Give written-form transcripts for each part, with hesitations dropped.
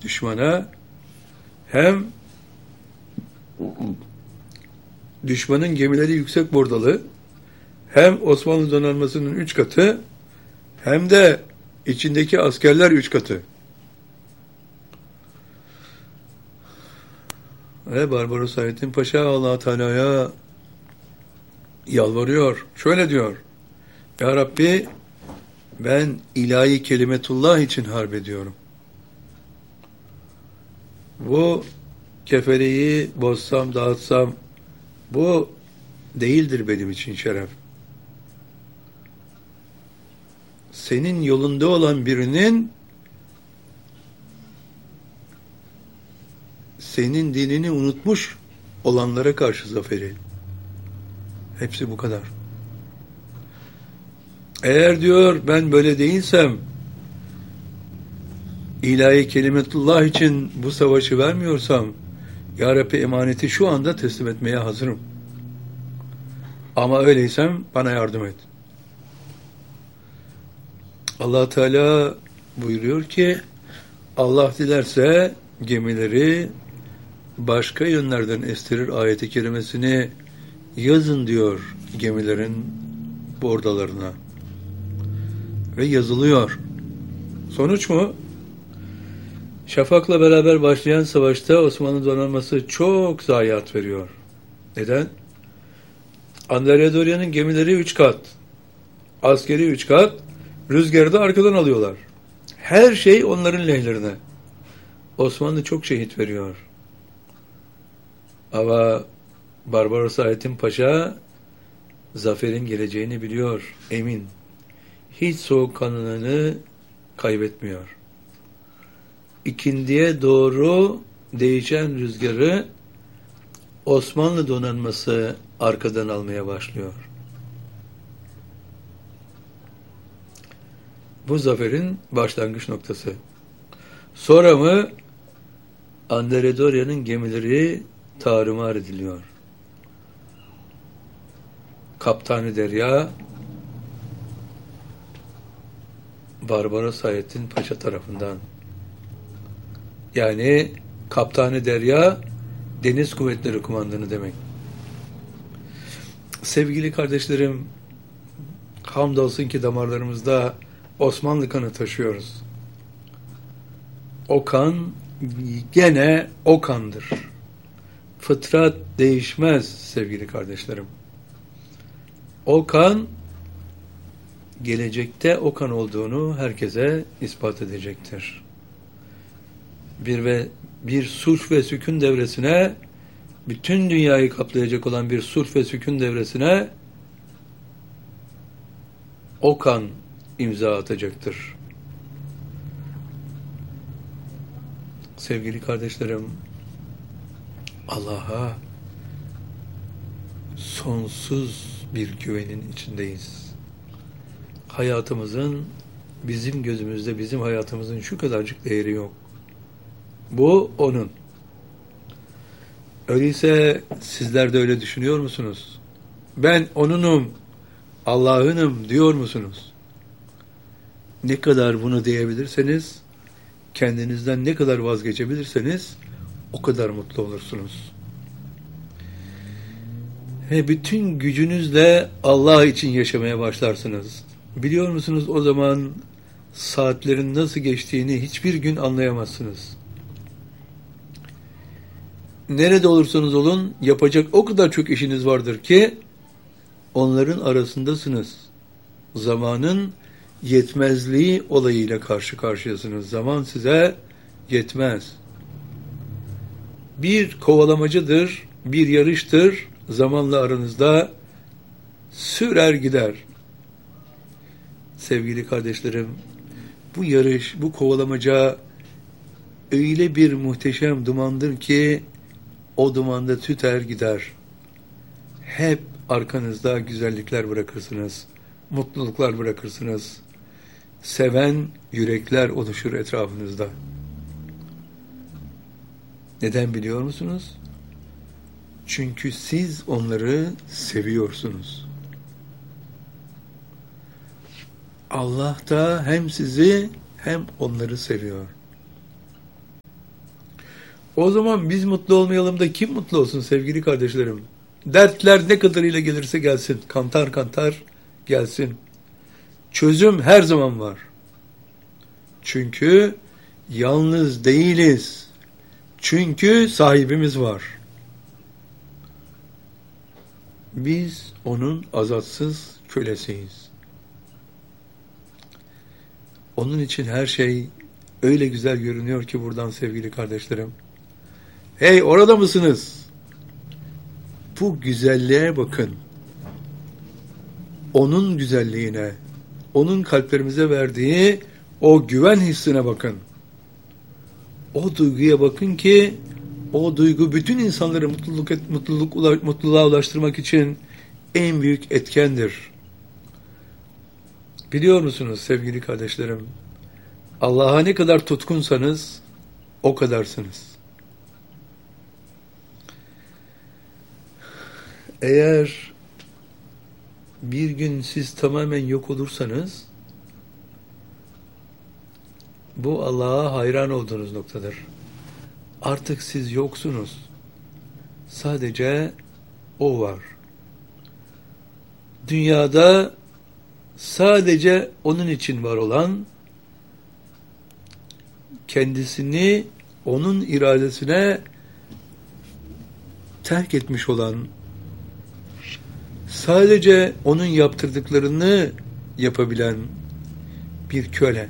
düşmana, hem düşmanın gemileri yüksek bordalı, hem Osmanlı donanmasının 3 katı, hem de içindeki askerler 3 katı. Ve Barbaros Hayrettin Paşa Allah Teala'ya yalvarıyor. Şöyle diyor: Ya Rabbi, ben ilahi kelimetullah için harp ediyorum. Bu kefereyi bozsam, dağıtsam, bu değildir benim için şeref. Senin yolunda olan birinin senin dinini unutmuş olanlara karşı zaferi. Hepsi bu kadar. Eğer diyor ben böyle değilsem, ilahi kelimetullah için bu savaşı vermiyorsam, Ya Rabbi emaneti şu anda teslim etmeye hazırım. Ama öyleysem bana yardım et. Allah Teala buyuruyor ki, Allah dilerse gemileri başka yönlerden estirir ayeti kerimesini yazın diyor gemilerin bordalarına. Ve yazılıyor. Sonuç mu? Şafak'la beraber başlayan savaşta Osmanlı donanması çok zayiat veriyor. Neden? Andrea Doria'nın gemileri 3 kat. Askeri 3 kat. Rüzgarı da arkadan alıyorlar. Her şey onların lehlerine. Osmanlı çok şehit veriyor. Ama Barbaros Hayrettin Paşa zaferin geleceğini biliyor, emin. Hiç soğukkanlılığını kaybetmiyor. İkindiye doğru değişen rüzgarı Osmanlı donanması arkadan almaya başlıyor. Bu zaferin başlangıç noktası. Sonra mı Andrea Doria'nın gemileri tarumar ediliyor. Kaptanı Derya Barbaros Hayrettin Paşa tarafından. Yani Kaptanı Derya Deniz Kuvvetleri Kumandanı demek. Sevgili kardeşlerim, hamdolsun ki damarlarımızda Osmanlı kanı taşıyoruz. O kan gene o kandır. Fıtrat değişmez sevgili kardeşlerim. O kan gelecekte o kan olduğunu herkese ispat edecektir. Bir sulh ve sükun devresine, bütün dünyayı kaplayacak olan bir sulh ve sükun devresine o kan imza atacaktır. Sevgili kardeşlerim, Allah'a sonsuz bir güvenin içindeyiz. Hayatımızın bizim gözümüzde, bizim hayatımızın şu kadarcık değeri yok. Bu onun. Öyleyse sizler de öyle düşünüyor musunuz? Ben onunum, Allah'ınım diyor musunuz? Ne kadar bunu diyebilirseniz, kendinizden ne kadar vazgeçebilirseniz o kadar mutlu olursunuz. Ve bütün gücünüzle Allah için yaşamaya başlarsınız. Biliyor musunuz, o zaman saatlerin nasıl geçtiğini hiçbir gün anlayamazsınız. Nerede olursanız olun yapacak o kadar çok işiniz vardır ki onların arasındasınız. Zamanın yetmezliği olayıyla karşı karşıyasınız. Zaman size yetmez. Bir kovalamacıdır, bir yarıştır. Zamanla aranızda sürer gider. Sevgili kardeşlerim, bu yarış, bu kovalamaca öyle bir muhteşem dumandır ki o dumanda tüter gider. Hep arkanızda güzellikler bırakırsınız, mutluluklar bırakırsınız. Seven yürekler oluşur etrafınızda. Neden biliyor musunuz? Çünkü siz onları seviyorsunuz. Allah da hem sizi hem onları seviyor. O zaman biz mutlu olmayalım da kim mutlu olsun sevgili kardeşlerim? Dertler ne kadarıyla gelirse gelsin, kantar kantar gelsin. Çözüm her zaman var. Çünkü yalnız değiliz. Çünkü sahibimiz var. Biz onun azatsız kölesiyiz. Onun için her şey öyle güzel görünüyor ki buradan sevgili kardeşlerim. Hey, orada mısınız? Bu güzelliğe bakın. Onun güzelliğine, onun kalplerimize verdiği o güven hissine bakın. O duyguya bakın ki o duygu bütün insanları mutluluğa ulaştırmak için en büyük etkendir. Biliyor musunuz sevgili kardeşlerim? Allah'a ne kadar tutkunsanız o kadarsınız. Eğer bir gün siz tamamen yok olursanız bu Allah'a hayran olduğunuz noktadır. Artık siz yoksunuz. Sadece o var. Dünyada sadece onun için var olan, kendisini onun iradesine terk etmiş olan, sadece onun yaptırdıklarını yapabilen bir köle.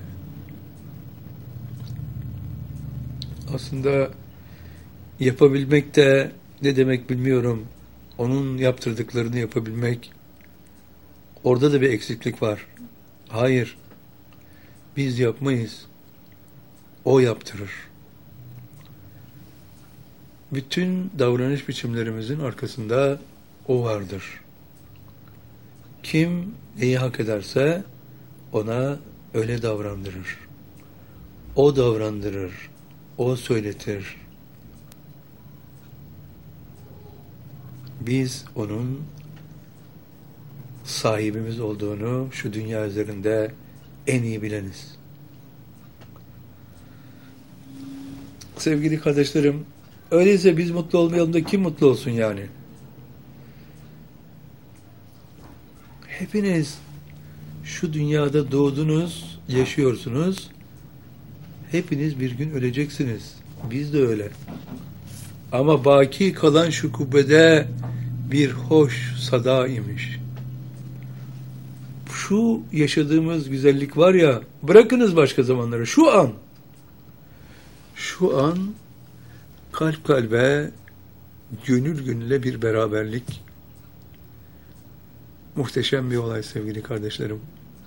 Aslında yapabilmek de ne demek bilmiyorum. Onun yaptırdıklarını yapabilmek. Orada da bir eksiklik var. Hayır. Biz yapmayız. O yaptırır. Bütün davranış biçimlerimizin arkasında o vardır. Kim neyi hak ederse ona öyle davrandırır. O davrandırır. O söyletir. Biz onun sahibimiz olduğunu şu dünya üzerinde en iyi bileniz. Sevgili kardeşlerim, öyleyse biz mutlu olmayalım da kim mutlu olsun yani? Hepiniz şu dünyada doğdunuz, yaşıyorsunuz. Hepiniz bir gün öleceksiniz. Biz de öyle. Ama baki kalan şu kubbede bir hoş sada imiş. Şu yaşadığımız güzellik var ya, bırakınız başka zamanları, şu an kalp kalbe, gönül gönüle bir beraberlik. Muhteşem bir olay sevgili kardeşlerim.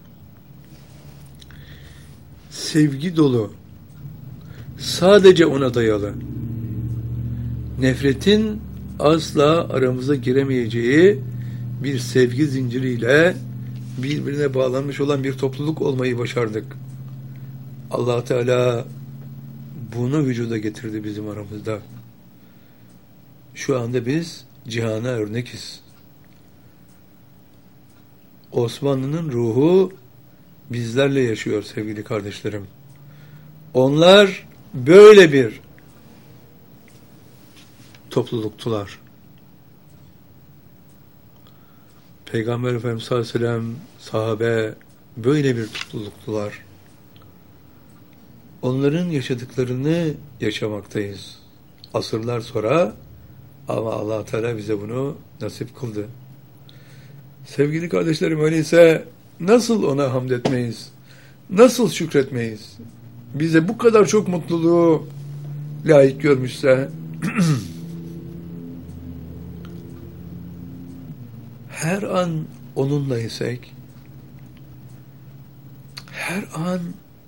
Sevgi dolu, sadece ona dayalı. Nefretin asla aramıza giremeyeceği bir sevgi zinciriyle birbirine bağlanmış olan bir topluluk olmayı başardık. Allah Teala bunu vücuda getirdi bizim aramızda. Şu anda biz cihana örnekiz. Osmanlı'nın ruhu bizlerle yaşıyor sevgili kardeşlerim. Onlar böyle bir topluluktular. Peygamber Efendimiz sallallahu aleyhi ve sellem, sahabe böyle bir topluluktular. Onların yaşadıklarını yaşamaktayız. Asırlar sonra, ama Allah Teala bize bunu nasip kıldı. Sevgili kardeşlerim, öyleyse nasıl ona hamd etmeyiz? Nasıl şükretmeyiz? Bize bu kadar çok mutluluğu layık görmüşse her an onunla isek, her an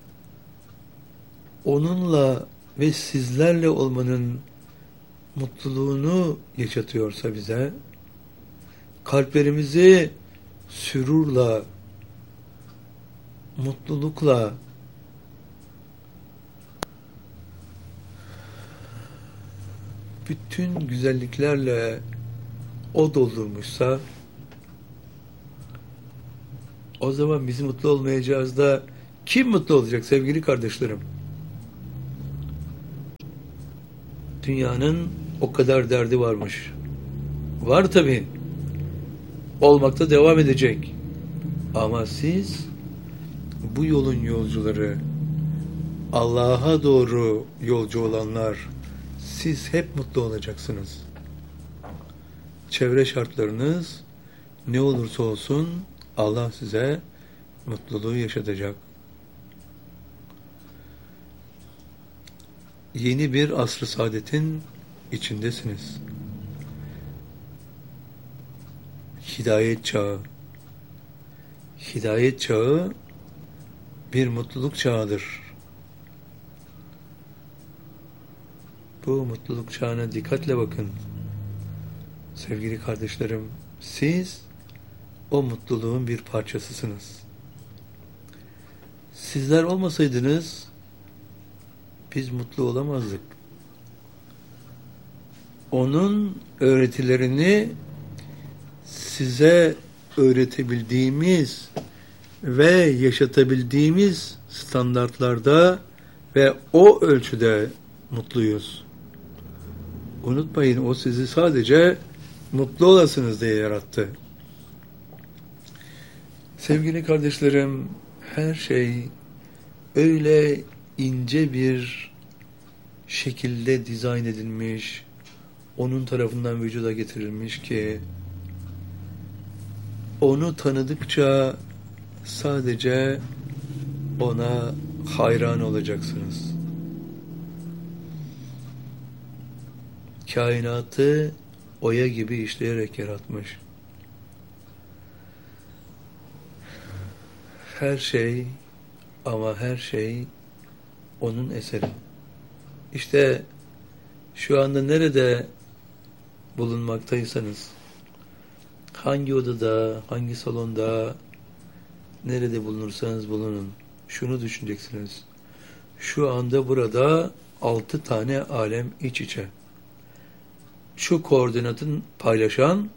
onunla ve sizlerle olmanın mutluluğunu yaşatıyorsa bize, kalplerimizi sürurla, mutlulukla, bütün güzelliklerle o doldurmuşsa, o zaman biz mutlu olmayacağız da kim mutlu olacak sevgili kardeşlerim? Dünyanın o kadar derdi varmış. Var tabii. Olmakta devam edecek. Ama siz bu yolun yolcuları, Allah'a doğru yolcu olanlar, siz hep mutlu olacaksınız. Çevre şartlarınız ne olursa olsun Allah size mutluluğu yaşatacak. Yeni bir asr-ı saadetin içindesiniz. Hidayet çağı. Hidayet çağı bir mutluluk çağıdır. Bu mutluluk çağına dikkatle bakın. Sevgili kardeşlerim, siz o mutluluğun bir parçasısınız. Sizler olmasaydınız biz mutlu olamazdık. Onun öğretilerini size öğretebildiğimiz ve yaşatabildiğimiz standartlarda ve o ölçüde mutluyuz. Unutmayın, o sizi sadece mutlu olasınız diye yarattı. Sevgili kardeşlerim, her şey öyle ince bir şekilde dizayn edilmiş, onun tarafından vücuda getirilmiş ki onu tanıdıkça sadece ona hayran olacaksınız. Kainatı oya gibi işleyerek yaratmış. Her şey ama her şey onun eseri. İşte şu anda nerede bulunmaktaysanız, hangi odada, hangi salonda, nerede bulunursanız bulunun, şunu düşüneceksiniz. Şu anda burada 6 tane alem iç içe. Şu koordinatın paylaşan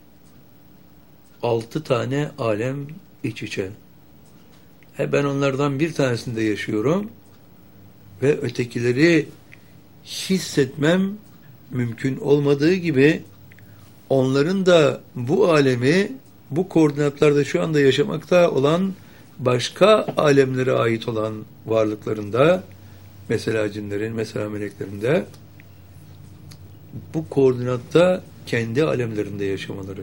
6 tane alem iç içe. Ben onlardan bir tanesinde yaşıyorum ve ötekileri hissetmem mümkün olmadığı gibi onların da bu alemi, bu koordinatlarda şu anda yaşamakta olan başka alemlere ait olan varlıklarında, mesela cinlerin, mesela meleklerin de bu koordinatta kendi alemlerinde yaşamaları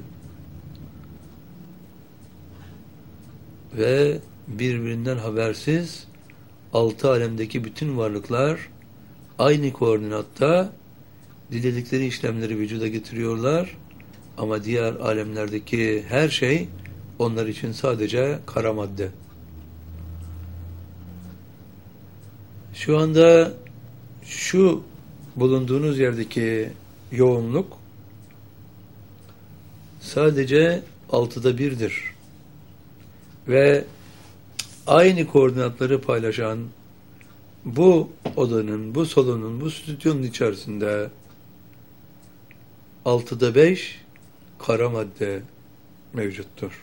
ve birbirinden habersiz 6 alemdeki bütün varlıklar aynı koordinatta diledikleri işlemleri vücuda getiriyorlar ama diğer alemlerdeki her şey onlar için sadece kara madde. Şu anda şu bulunduğunuz yerdeki yoğunluk sadece 6'da 1'dir. Ve aynı koordinatları paylaşan bu odanın, bu salonun, bu stüdyonun içerisinde 6'da 5 kara madde mevcuttur.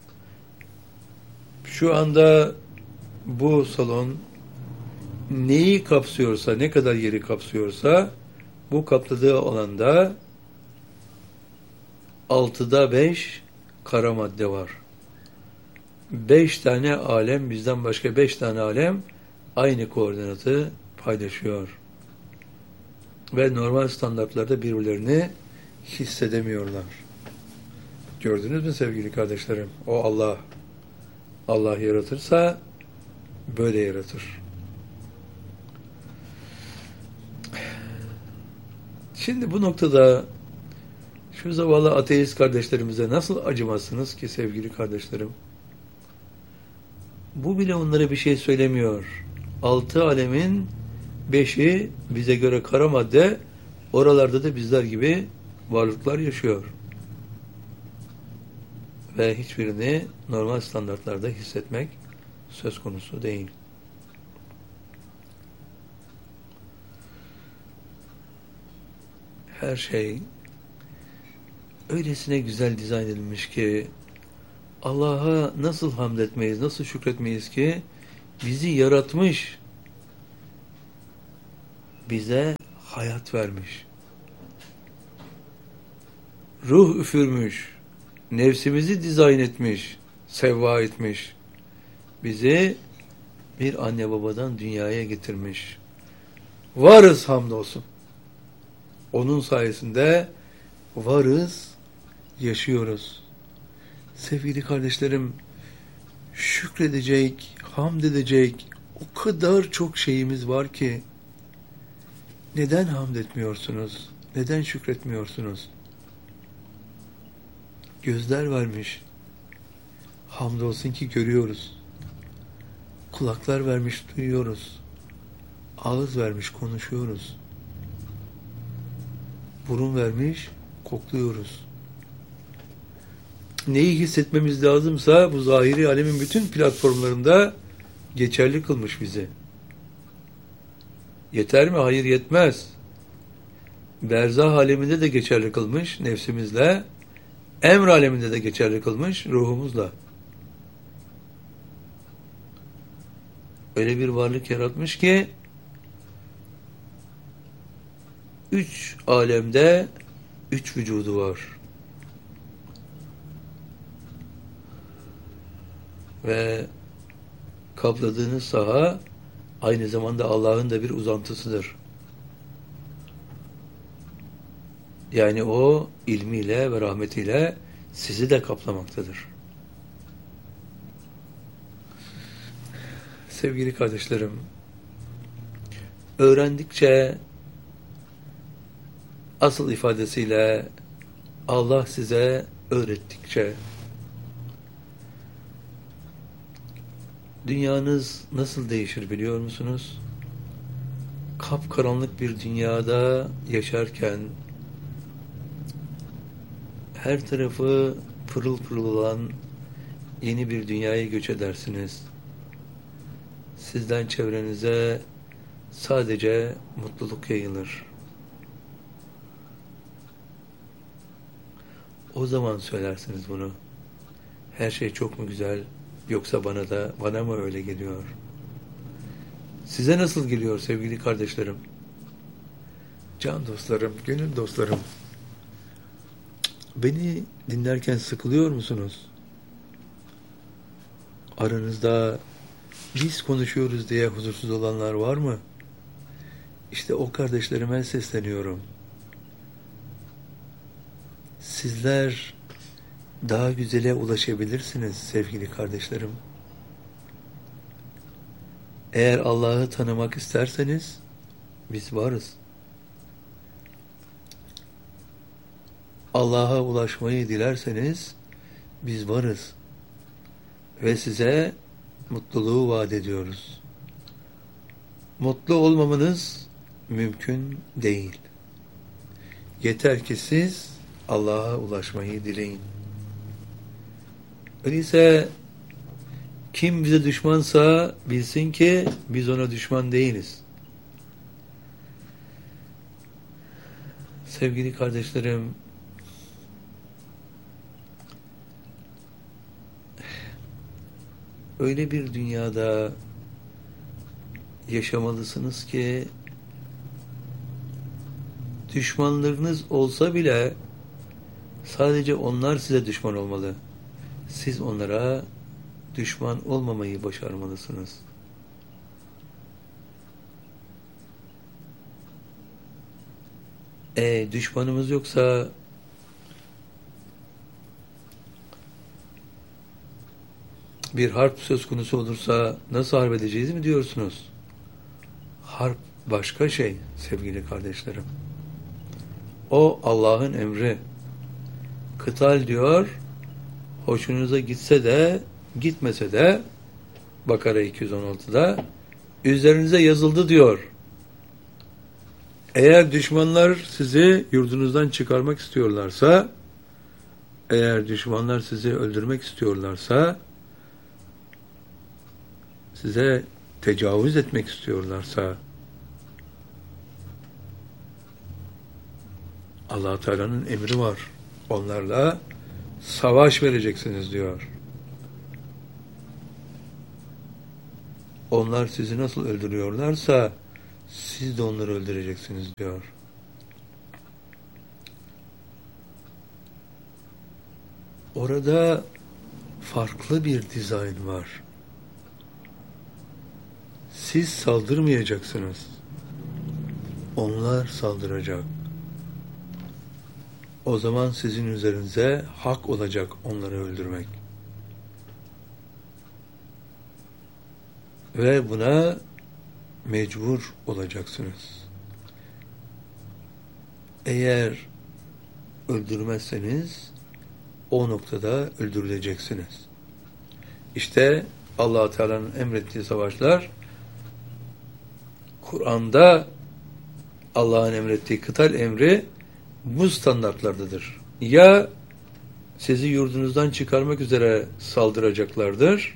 Şu anda bu salon neyi kapsıyorsa, ne kadar yeri kapsıyorsa bu kapladığı alanda 6'da 5 kara madde var. 5 tane alem, bizden başka 5 tane alem aynı koordinatı paylaşıyor. Ve normal standartlarda birbirlerini hissedemiyorlar. Gördünüz mü sevgili kardeşlerim? O Allah. Allah yaratırsa böyle yaratır. Şimdi bu noktada şu zavallı ateist kardeşlerimize nasıl acımazsınız ki sevgili kardeşlerim? Bu bile onlara bir şey söylemiyor. 6 alemin 5'i bize göre kara madde, oralarda da bizler gibi varlıklar yaşıyor. Ve hiçbirini normal standartlarda hissetmek söz konusu değil. Her şey öylesine güzel dizayn edilmiş ki Allah'a nasıl hamd etmeyiz, nasıl şükretmeyiz ki bizi yaratmış, bize hayat vermiş. Ruh üfürmüş. Nefsimizi dizayn etmiş. Sevva etmiş. Bizi bir anne babadan dünyaya getirmiş. Varız hamdolsun. Onun sayesinde varız, yaşıyoruz. Sevgili kardeşlerim, şükredecek, hamd edecek o kadar çok şeyimiz var ki neden hamd etmiyorsunuz? Neden şükretmiyorsunuz? Gözler vermiş. Hamdolsun ki görüyoruz. Kulaklar vermiş, duyuyoruz. Ağız vermiş, konuşuyoruz. Burun vermiş, kokluyoruz. Neyi hissetmemiz lazımsa bu zahiri alemin bütün platformlarında geçerli kılmış bizi. Yeter mi? Hayır, yetmez. Berzah aleminde de geçerli kılmış nefsimizle, emr aleminde de geçerli kılmış ruhumuzla. Öyle bir varlık yaratmış ki 3 alemde 3 vücudu var. Ve kapladığınız saha aynı zamanda Allah'ın da bir uzantısıdır. Yani o ilmiyle ve rahmetiyle sizi de kaplamaktadır. Sevgili kardeşlerim, öğrendikçe asıl ifadesiyle Allah size öğrettikçe dünyanız nasıl değişir biliyor musunuz? Kapkaranlık bir dünyada yaşarken her tarafı pırıl pırıl olan yeni bir dünyaya göç edersiniz. Sizden çevrenize sadece mutluluk yayılır. O zaman söylersiniz bunu. Her şey çok mu güzel, yoksa bana mı öyle geliyor? Size nasıl geliyor sevgili kardeşlerim? Can dostlarım, gönül dostlarım. Beni dinlerken sıkılıyor musunuz? Aranızda biz konuşuyoruz diye huzursuz olanlar var mı? İşte o kardeşlerime sesleniyorum. Sizler daha güzele ulaşabilirsiniz sevgili kardeşlerim. Eğer Allah'ı tanımak isterseniz biz varız. Allah'a ulaşmayı dilerseniz biz varız. Ve size mutluluğu vaat ediyoruz. Mutlu olmamanız mümkün değil. Yeter ki siz Allah'a ulaşmayı dileyin. Öyleyse kim bize düşmansa bilsin ki biz ona düşman değiliz. Sevgili kardeşlerim, öyle bir dünyada yaşamalısınız ki düşmanlarınız olsa bile sadece onlar size düşman olmalı. Siz onlara düşman olmamayı başarmalısınız. Düşmanımız yoksa bir harp söz konusu olursa nasıl harp edeceğiz mi diyorsunuz? Harp başka şey sevgili kardeşlerim. O Allah'ın emri. Kıtal diyor, hoşunuza gitse de gitmese de Bakara 216'da üzerinize yazıldı diyor. Eğer düşmanlar sizi yurdunuzdan çıkarmak istiyorlarsa, eğer düşmanlar sizi öldürmek istiyorlarsa, size tecavüz etmek istiyorlarsa, Allah Teala'nın emri var. Onlarla savaş vereceksiniz diyor. Onlar sizi nasıl öldürüyorlarsa siz de onları öldüreceksiniz diyor. Orada farklı bir dizayn var. Siz saldırmayacaksınız. Onlar saldıracak. O zaman sizin üzerinize hak olacak onları öldürmek. Ve buna mecbur olacaksınız. Eğer öldürmezseniz o noktada öldürüleceksiniz. İşte Allah Teala'nın emrettiği savaşlar Kur'an'da Allah'ın emrettiği kıtal emri bu standartlardadır. Ya sizi yurdunuzdan çıkarmak üzere saldıracaklardır.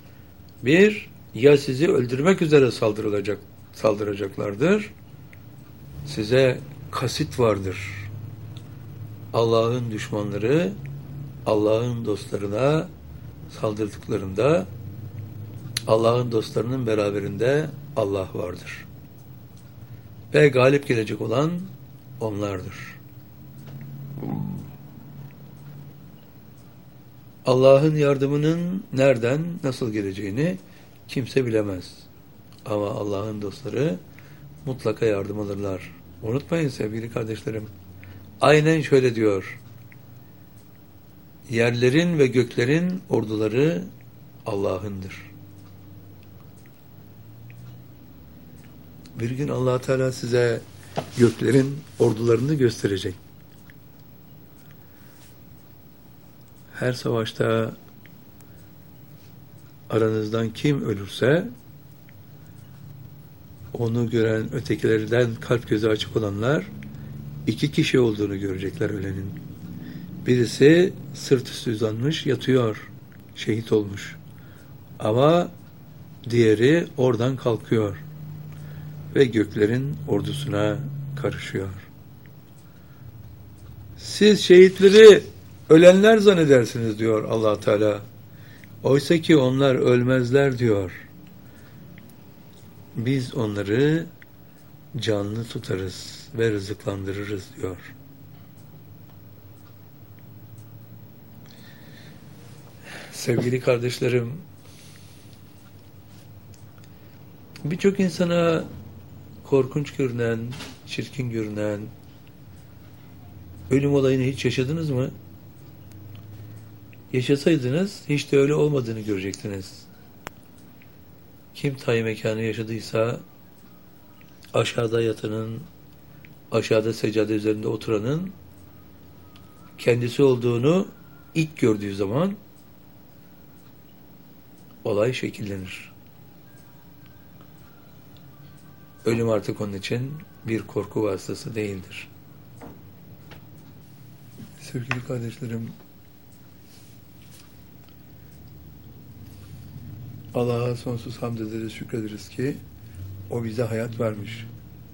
Ya sizi öldürmek üzere saldıracaklardır. Size kasit vardır. Allah'ın düşmanları Allah'ın dostlarına saldırdıklarında Allah'ın dostlarının beraberinde Allah vardır. Ve galip gelecek olan onlardır. Allah'ın yardımının nereden, nasıl geleceğini kimse bilemez. Ama Allah'ın dostları mutlaka yardım alırlar. Unutmayın sevgili kardeşlerim. Aynen şöyle diyor. Yerlerin ve göklerin orduları Allah'ındır. Bir gün Allah Teala size göklerin ordularını gösterecek. Her savaşta aranızdan kim ölürse onu gören ötekilerden kalp gözü açık olanlar 2 kişi olduğunu görecekler ölenin. Birisi sırt üstü uzanmış yatıyor, şehit olmuş. Ama diğeri oradan kalkıyor ve göklerin ordusuna karışıyor. Siz şehitleri ölenler zannedersiniz diyor Allah Teala. Oysa ki onlar ölmezler diyor. Biz onları canlı tutarız ve rızıklandırırız diyor. Sevgili kardeşlerim, birçok insana korkunç görünen, çirkin görünen ölüm olayını hiç yaşadınız mı? Yaşasaydınız hiç de öyle olmadığını görecektiniz. Kim tay mekanı yaşadıysa aşağıda yatanın, aşağıda seccade üzerinde oturanın kendisi olduğunu ilk gördüğü zaman olay şekillenir. Ölüm artık onun için bir korku vasıtası değildir. Sevgili kardeşlerim, Allah'a sonsuz hamd ederiz, şükrederiz ki O bize hayat vermiş.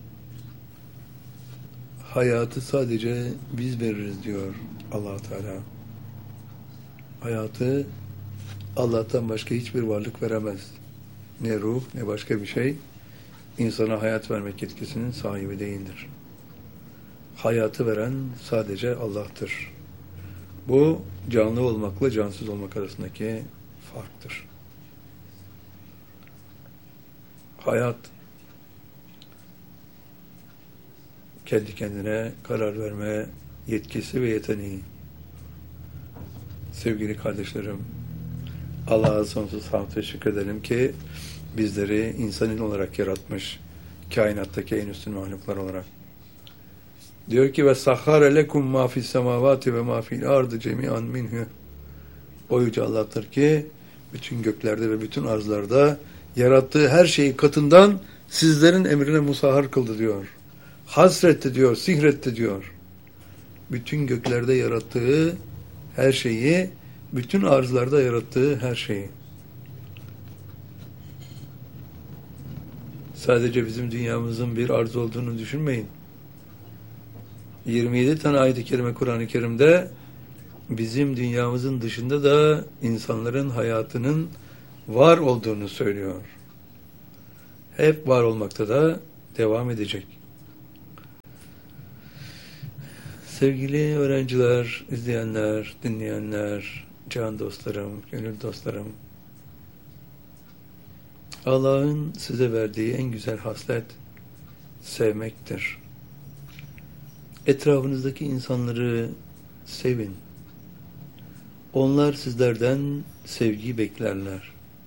Hayatı sadece biz veririz diyor Allah Teala. Hayatı Allah'tan başka hiçbir varlık veremez. Ne ruh ne başka bir şey insana hayat vermek yetkisinin sahibi değildir. Hayatı veren sadece Allah'tır. Bu canlı olmakla cansız olmak arasındaki farktır. Hayat kendi kendine karar verme yetkisi ve yeteneği. Sevgili kardeşlerim, Allah'a sonsuz hamd ve şükredelim ki bizleri insanın olarak yaratmış, kainattaki en üstün mahluklar olarak. Diyor ki ve sahhare lekum ma fis semavati ve ma fil ardı cemi'an minhu. O yüce Allah'tır ki bütün göklerde ve bütün arzlarda yarattığı her şeyi katından sizlerin emrine musahhar kıldı diyor. Hasretti diyor, sihretti diyor. Bütün göklerde yarattığı her şeyi, bütün arzlarda yarattığı her şeyi. Sadece bizim dünyamızın bir arz olduğunu düşünmeyin. 27 tane ayet-i kerime Kur'an-ı Kerim'de bizim dünyamızın dışında da insanların hayatının var olduğunu söylüyor. Hep var olmakta da devam edecek. Sevgili öğrenciler, izleyenler, dinleyenler, can dostlarım, gönül dostlarım, Allah'ın size verdiği en güzel haslet sevmektir. Etrafınızdaki insanları sevin. Onlar sizlerden sevgi beklerler.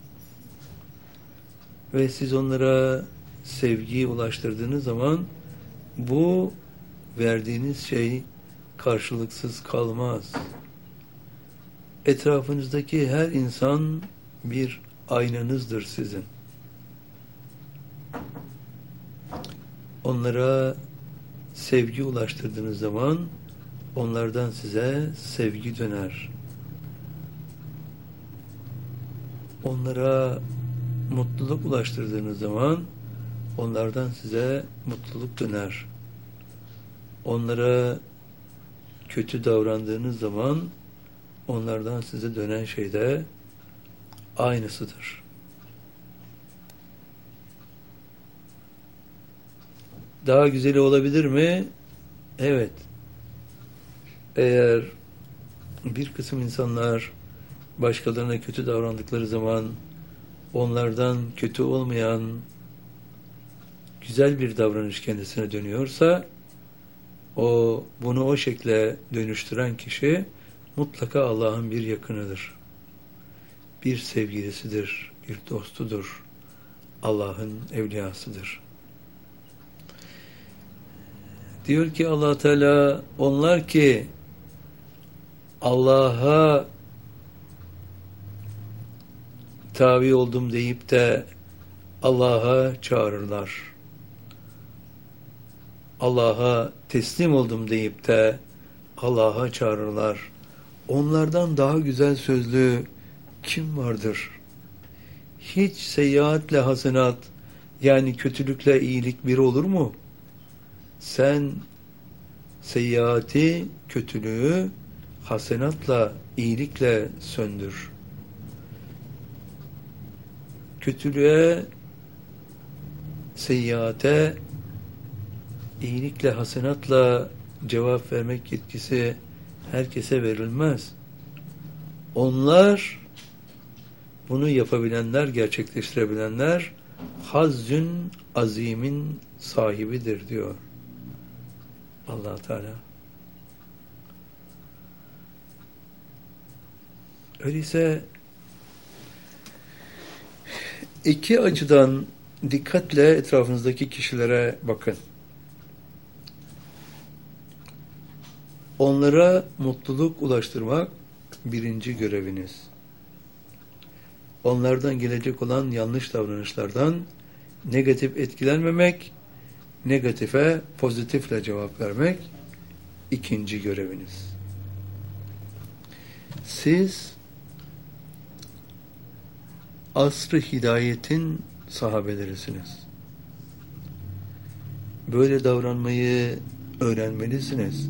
Ve siz onlara sevgiyi ulaştırdığınız zaman bu verdiğiniz şey karşılıksız kalmaz. Etrafınızdaki her insan bir aynanızdır sizin. Onlara sevgi ulaştırdığınız zaman onlardan size sevgi döner. Onlara mutluluk ulaştırdığınız zaman onlardan size mutluluk döner. Onlara kötü davrandığınız zaman onlardan size dönen şey de aynısıdır. Daha güzeli olabilir mi? Evet. Eğer bir kısım insanlar başkalarına kötü davrandıkları zaman onlardan kötü olmayan güzel bir davranış kendisine dönüyorsa bunu o şekle dönüştüren kişi mutlaka Allah'ın bir yakınıdır. Bir sevgilisidir, bir dostudur. Allah'ın evliyasıdır. Diyor ki Allah Teala, onlar ki Allah'a tabi oldum deyip de Allah'a çağırırlar. Allah'a teslim oldum deyip de Allah'a çağırırlar. Onlardan daha güzel sözlü kim vardır? Hiç seyyiatle hasenat, yani kötülükle iyilik bir olur mu? Sen seyyiati, kötülüğü hasenatla, iyilikle söndür. Kötülüğe, seyyiate, iyilikle, hasenatla cevap vermek yetkisi herkese verilmez. Onlar, bunu yapabilenler, gerçekleştirebilenler, hazzün azimin sahibidir diyor Allah Teala. Öyleyse iki açıdan dikkatle etrafınızdaki kişilere bakın. Onlara mutluluk ulaştırmak birinci göreviniz. Onlardan gelecek olan yanlış davranışlardan negatif etkilenmemek, negatife pozitifle cevap vermek ikinci göreviniz. Siz asr-ı hidayetin sahabelerisiniz. Böyle davranmayı öğrenmelisiniz.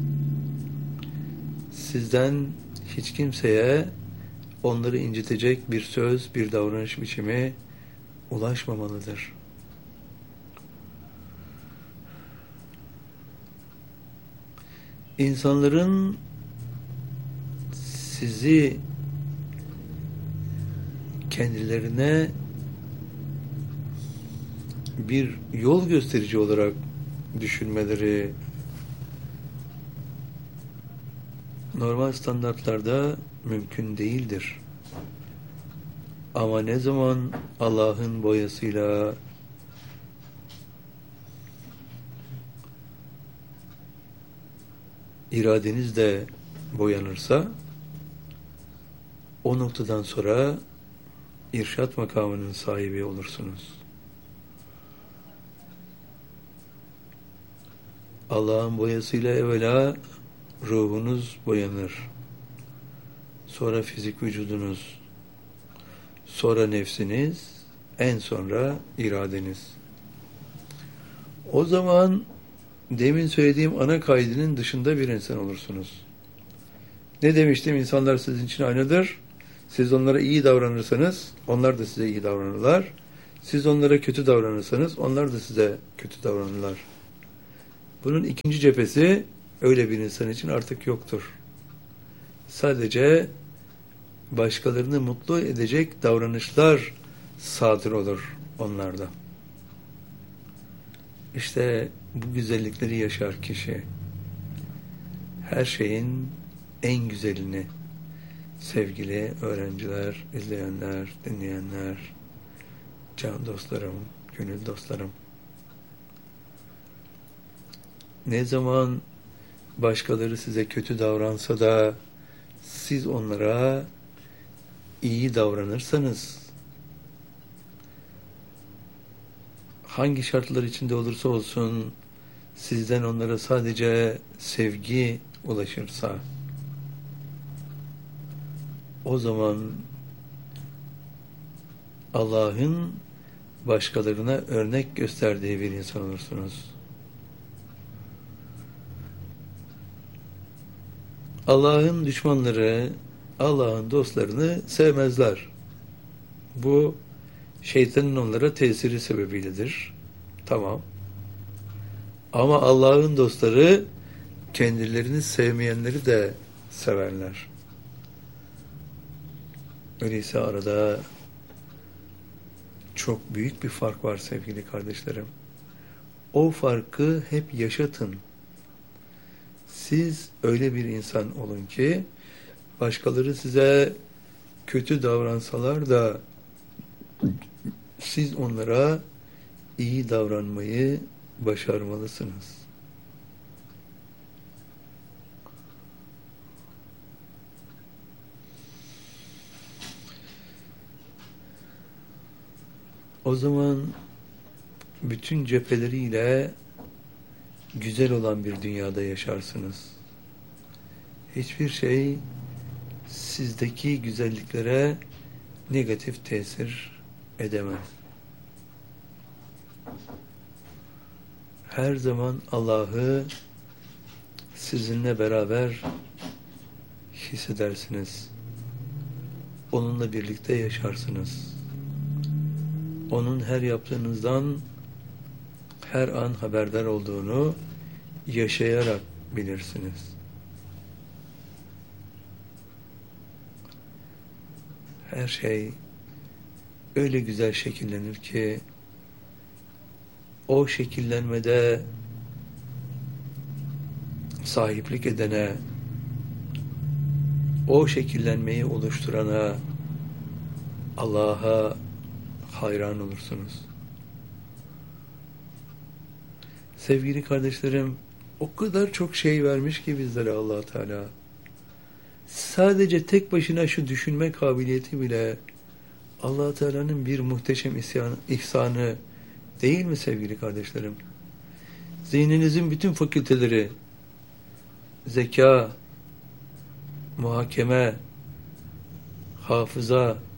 Sizden hiç kimseye onları incitecek bir söz, bir davranış biçimi ulaşmamalıdır. İnsanların sizi kendilerine bir yol gösterici olarak düşünmeleri normal standartlarda mümkün değildir. Ama ne zaman Allah'ın boyasıyla iradeniz de boyanırsa o noktadan sonra irşat makamının sahibi olursunuz. Allah'ın boyasıyla evvela ruhunuz boyanır. Sonra fizik vücudunuz, sonra nefsiniz, en sonra iradeniz. O zaman demin söylediğim ana kaidinin dışında bir insan olursunuz. Ne demiştim? İnsanlar sizin için aynıdır. Siz onlara iyi davranırsanız onlar da size iyi davranırlar. Siz onlara kötü davranırsanız onlar da size kötü davranırlar. Bunun ikinci cephesi öyle bir insan için artık yoktur. Sadece başkalarını mutlu edecek davranışlar sadır olur onlarda. İşte bu güzellikleri yaşar kişi. Her şeyin en güzelini, sevgili öğrenciler, izleyenler, dinleyenler, can dostlarım, gönül dostlarım. Ne zaman başkaları size kötü davransa da siz onlara iyi davranırsanız, hangi şartlar içinde olursa olsun sizden onlara sadece sevgi ulaşırsa, o zaman Allah'ın başkalarına örnek gösterdiği bir insan olursunuz. Allah'ın düşmanları, Allah'ın dostlarını sevmezler. Bu şeytanın onlara tesiri sebebiyledir. Tamam. Ama Allah'ın dostları kendilerini sevmeyenleri de severler. Öyleyse arada çok büyük bir fark var sevgili kardeşlerim. O farkı hep yaşatın. Siz öyle bir insan olun ki başkaları size kötü davransalar da siz onlara iyi davranmayı başarmalısınız. O zaman bütün cepheleriyle güzel olan bir dünyada yaşarsınız. Hiçbir şey sizdeki güzelliklere negatif tesir edemez. Her zaman Allah'ı sizinle beraber hissedersiniz. Onunla birlikte yaşarsınız. Onun her yaptığınızdan her an haberdar olduğunu yaşayarak bilirsiniz. Her şey öyle güzel şekillenir ki o şekillenmede sahiplik edene, o şekillenmeyi oluşturana, Allah'a hayran olursunuz. Sevgili kardeşlerim, o kadar çok şey vermiş ki bizlere Allah Teala. Sadece tek başına şu düşünme kabiliyeti bile Allah Teala'nın bir muhteşem ihsanı değil mi sevgili kardeşlerim? Zihninizin bütün fakülteleri, zeka, muhakeme, hafıza,